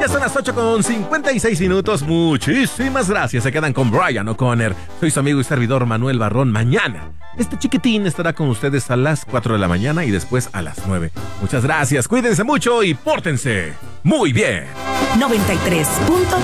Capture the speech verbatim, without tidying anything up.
Ya son las ocho con cincuenta y seis minutos. Muchísimas gracias. Se quedan con Brian O'Connor. Soy su amigo y servidor Manuel Barrón. Mañana este chiquitín estará con ustedes a las cuatro de la mañana y después a las nueve. Muchas gracias. Cuídense mucho y pórtense muy bien. noventa y tres punto